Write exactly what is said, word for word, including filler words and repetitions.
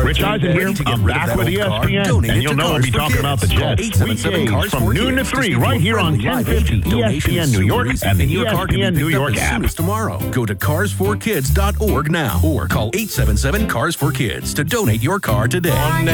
Rich Eisen here. I'm back with E S P N, and you'll know we'll be talking about the Jets weekdays from noon to three right here on ten fifty E S P N New York and the E S P N New York app. Tomorrow, go to cars for kids dot org now or call eight seven seven cars for kids to donate your car today.